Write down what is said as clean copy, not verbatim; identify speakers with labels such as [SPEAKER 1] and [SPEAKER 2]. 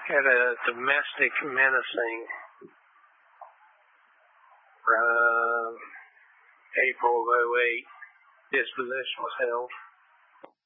[SPEAKER 1] had a domestic menacing April of '08 disposition was held.